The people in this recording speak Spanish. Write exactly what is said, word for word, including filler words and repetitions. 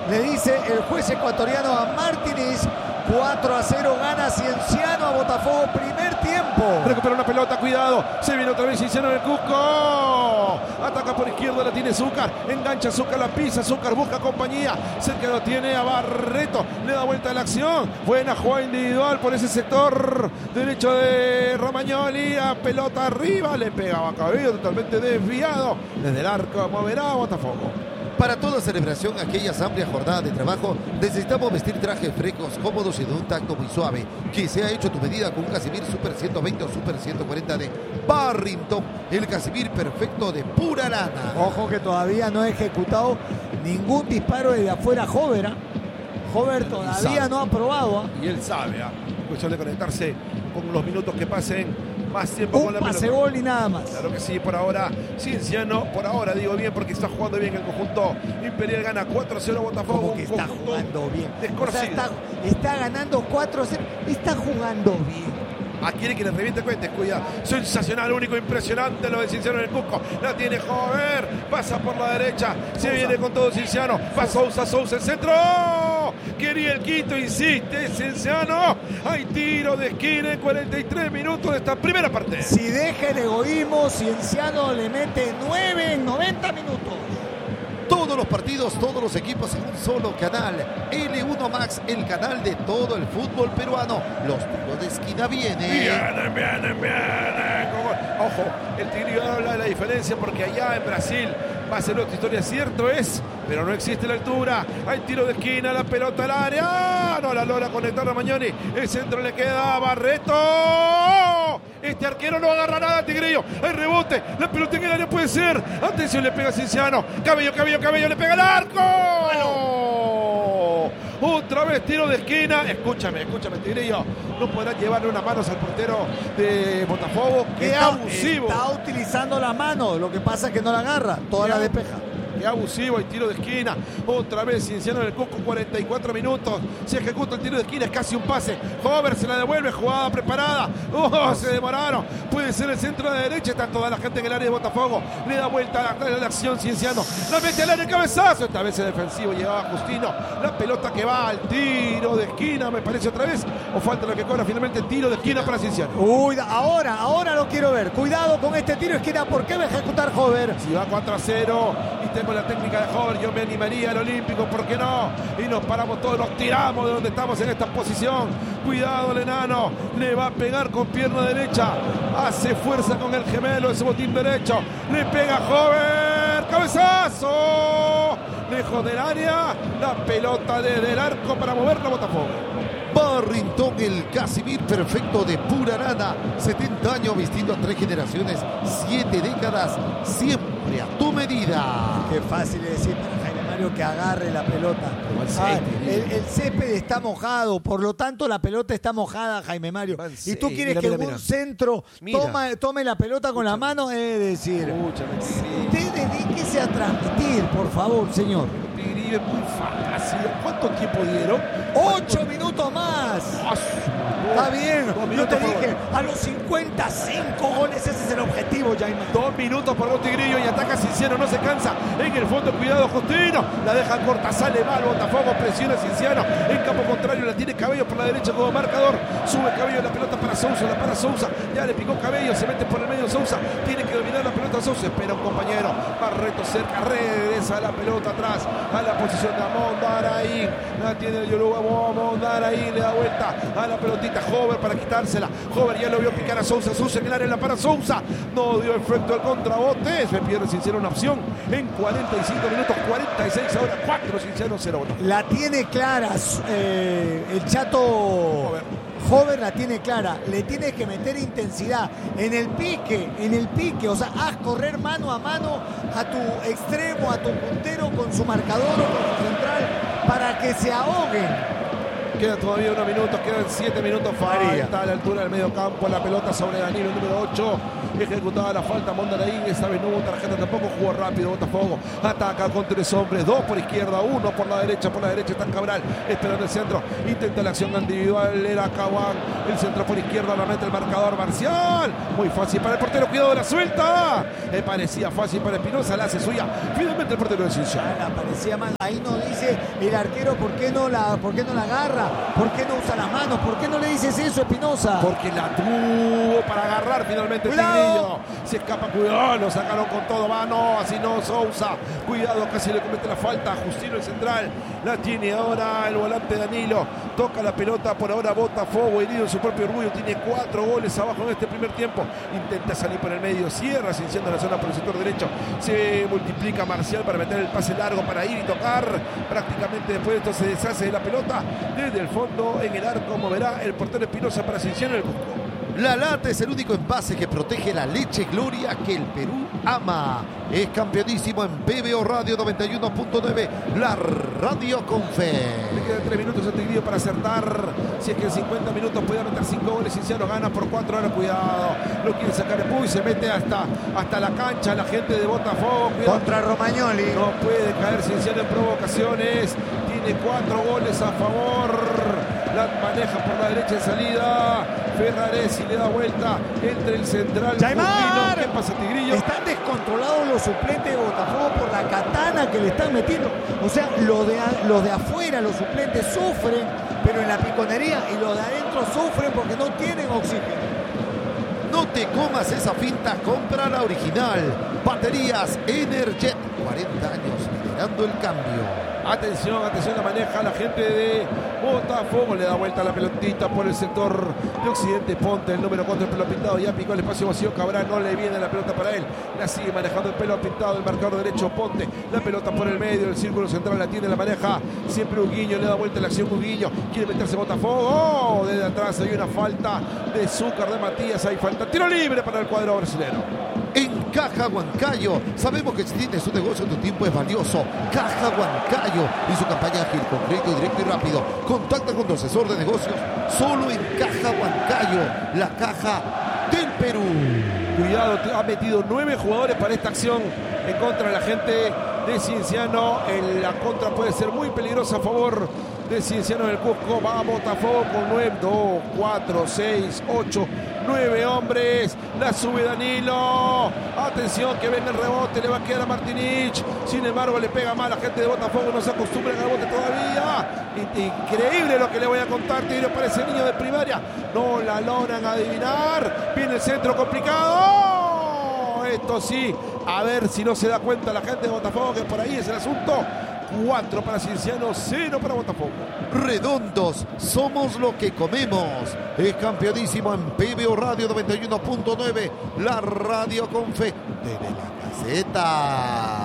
Le dice el juez ecuatoriano a Martínez. cuatro a cero gana Cienciano a Botafogo, primer tiempo. Recupera una pelota, cuidado. Se viene otra vez Cienciano en el Cusco. Ataca por izquierda, la tiene Zúcar. Engancha Zúcar, la pisa. Zúcar busca compañía. Cerca lo tiene a Barreto. Le da vuelta a la acción. Buena jugada individual por ese sector derecho de Romagnoli. A pelota arriba. Le pegaba a Cabello, totalmente desviado. Desde el arco moverá a Botafogo. Para toda celebración, aquellas amplias jornadas de trabajo, necesitamos vestir trajes frescos, cómodos y de un tacto muy suave, que se ha hecho a tu medida con un Casimir Super ciento veinte o Super ciento cuarenta de Barrington, el Casimir perfecto de pura lana. Ojo que todavía no ha ejecutado ningún disparo desde afuera Hover. ¿eh? Hover todavía no ha probado. ¿eh? Y él sabe, ¿eh? cuestión de conectarse con los minutos que pasen. Más tiempo un con la pase pelota. gol y nada más. Claro que sí, por ahora Cienciano, por ahora digo bien porque está jugando bien el conjunto Imperial, gana cuatro a cero Botafogo. Como que está jugando bien. O sea, está, está ganando cuatro a cero, está jugando bien. Ah, quiere que le reviente cuentes, cuidado. Sensacional, único, impresionante lo de Cienciano en el Cusco. La tiene Jover, pasa por la derecha, se viene con todo Cienciano. Va Sousa, Sousa, el centro. Quería el quinto, insiste Cienciano. Hay tiro de esquina en cuarenta y tres minutos de esta primera parte. Si deja el egoísmo, Cienciano le mete nueve en noventa minutos. Todos los partidos, todos los equipos en un solo canal. L uno Max, el canal de todo el fútbol peruano. Los tiros de esquina vienen. Vienen, vienen, vienen. Ojo, el Tigrillo habla de la diferencia porque allá en Brasil va a ser otra historia. Cierto es, pero no existe la altura. Hay tiro de esquina, la pelota al área. No la logra conectar Romagnoli. El centro le queda a Barreto. Este arquero no agarra nada, Tigrillo. Hay rebote. La pelota en el área puede ser. Atención, le pega a Cienciano. Cabello, Cabello, Cabello. Le pega al arco. Bueno. Otra vez tiro de esquina. Escúchame, escúchame, Tigrillo. No podrán llevarle unas manos al portero de Botafogo. ¡Qué está, abusivo! Está utilizando la mano. Lo que pasa es que no la agarra. Toda la despeja. Qué abusivo, hay tiro de esquina. Otra vez Cienciano en el Cusco, cuarenta y cuatro minutos. Se ejecuta el tiro de esquina, es casi un pase. Hover se la devuelve, jugada preparada. Oh, se demoraron. Puede ser el centro de derecha. Está toda la gente en el área de Botafogo. Le da vuelta a la, a la acción Cienciano. La mete al área, cabezazo. Esta vez es defensivo, llegaba Justino. La pelota que va al tiro de esquina, me parece otra vez. O falta lo que cobra finalmente el tiro de esquina para Cienciano. Uy, ahora, ahora lo quiero ver. Cuidado con este tiro de esquina. ¿Por qué va a ejecutar Hover? Si va cuatro a cero y tengo la técnica de Hover, yo me animaría al Olímpico, ¿por qué no? Y nos paramos todos, nos tiramos de donde estamos en esta posición. Cuidado el enano, le va a pegar con pierna derecha, hace fuerza con el gemelo, ese botín derecho, le pega Hover, cabezazo, lejos del área, la pelota desde el arco para moverla Botafogo. Barrington, el Casimir perfecto de pura lana. setenta años vistiendo a tres generaciones, siete décadas, siempre a tu medida. Qué fácil es decir para Jaime Mario que agarre la pelota. Ah, el, el césped está mojado, por lo tanto la pelota está mojada, Jaime Mario. Y tú quieres mira, que mira, un mira. centro toma, tome la pelota con Escúchame. la mano, es decir. Escúchame, usted dedíquese a transmitir, por favor, señor. Es muy fácil. ¿Cuánto tiempo dieron? Ocho minutos más. Está bien. Yo te dije, a los cincuenta y cinco goles ese es el objetivo, Jaime. Dos minutos por los Tigrillos y ataca Cienciano, no se cansa. En el fondo, cuidado, Justino. La deja corta, sale mal. Botafogo presiona a Cienciano. En campo contrario, la tiene Cabello por la derecha como marcador. Sube Cabello la pelota para Sousa, la para Sousa. Ya le picó Cabello, se mete por el medio Sousa. Tiene que dominar la pelota Sousa. Espera un compañero. Barreto cerca, regresa la pelota atrás a la posición de Amondaraí. La tiene el Yoruba Amondaraí. Le da vuelta a la pelotita Hover para quitársela. Hover ya lo vio picar a Sousa. Sousa en el área, la para Sousa. No dio efecto el contrabote. Se pierde Cienciano una opción en cuarenta y cinco minutos. cuarenta y seis ahora. cuatro Cienciano, cero. La tiene clara eh, el Chato Hover. Hover la tiene clara, le tienes que meter intensidad en el pique, en el pique, o sea, haz correr mano a mano a tu extremo, a tu puntero con su marcador o con su central para que se ahoguen. Quedan todavía unos minutos, quedan siete minutos. Falta a la altura del medio campo. La pelota sobre Danilo, el número ocho. Ejecutaba la falta Mondaraín. Esta vez no hubo tarjeta tampoco. Jugó rápido Botafogo. Ataca con tres hombres. Dos por izquierda, uno por la derecha. Por la derecha está Cabral esperando el centro. Intenta la acción individual. Era Caguán. El centro por izquierda. La mete el marcador Marcial. Muy fácil para el portero. Cuidado, la suelta. Me parecía fácil para Espinosa. La hace suya. Finalmente el portero de Cienciano. La parecía mal. Ahí nos dice el arquero por qué no la, por qué no la agarra. ¿Por qué no usa las manos? ¿Por qué no le dices eso, Espinosa? Porque la tuvo para agarrar finalmente el Tigrillo. Se escapa, cuidado, lo sacaron con todo. Va, no, así no, Sousa. Cuidado, casi le comete la falta. Justino el central. La tiene ahora el volante Danilo. Toca la pelota por ahora Botafogo, herido en su propio orgullo. Tiene cuatro goles abajo en este primer tiempo. Intenta salir por el medio. Cierra, iniciando la zona por el sector derecho. Se multiplica Marcial para meter el pase largo para ir y tocar. Prácticamente después de esto se deshace de la pelota. Desde el fondo en el arco moverá el portero Espinosa para Cienciano en el Cusco. La lata es el único envase que protege la leche Gloria que el Perú ama. Es campeonísimo en P B O Radio noventa y uno punto nueve, la radio con fe. Le quedan tres minutos a Tigrillo para acertar. Si es que en cincuenta minutos puede meter cinco goles, Cienciano gana por cuatro. Ahora cuidado, lo quiere sacar el y se mete hasta, hasta la cancha la gente de Botafogo. Cuidado. Contra Romagnoli. No puede caer Cienciano en provocaciones. Tiene cuatro goles a favor. La maneja por la derecha en salida. Ferraresi le da vuelta entre el central. ¡Chaimar! ¿Qué pasa, Tigrillo? Están descontrolados los suplentes de Botafogo por la katana que le están metiendo. O sea, los de, los de afuera, los suplentes sufren, pero en la piconería, y los de adentro sufren porque no tienen oxígeno. No te comas esa finta, compra la original. Baterías Energet, cuarenta años liderando el cambio. Atención, atención, la maneja la gente de Botafogo. Le da vuelta la pelotita por el sector de Occidente. Ponte el número cuatro, el pelo pintado. Ya picó el espacio vacío. Cabral, no le viene la pelota para él. La sigue manejando el pelo pintado. El marcador derecho, Ponte. La pelota por el medio. El círculo central la tiene, la maneja. Siempre Huguinho. Le da vuelta la acción Huguinho. Quiere meterse Botafogo. Oh, desde atrás hay una falta de Zúcar de Matías. Hay falta. Tiro libre para el cuadro brasileño. En Caja Huancayo, sabemos que si tienes un negocio, tu tiempo es valioso. Caja Huancayo y su campaña ágil, concreto, directo y rápido. Contacta con tu asesor de negocios solo en Caja Huancayo, la caja del Perú. Cuidado, ha metido nueve jugadores para esta acción en contra de la gente de Cienciano. En la contra puede ser muy peligrosa a favor de Cienciano del Cusco. Va a Botafogo con nueve, dos, cuatro, seis, ocho, nueve hombres. La sube Danilo. Atención que viene el rebote. Le va a quedar a Martinich. Sin embargo, le pega mal a la gente de Botafogo. No se acostumbra al rebote todavía. Increíble lo que le voy a contar. Tigre parece niño de primaria. No la logran adivinar. Viene el centro complicado. Esto sí. A ver si no se da cuenta la gente de Botafogo que por ahí es el asunto. cuatro para Cienciano, cero para Botafogo. Redondos, somos lo que comemos. Es campeonísimo en P B O Radio noventa y uno punto nueve, la radio con fe desde la caseta.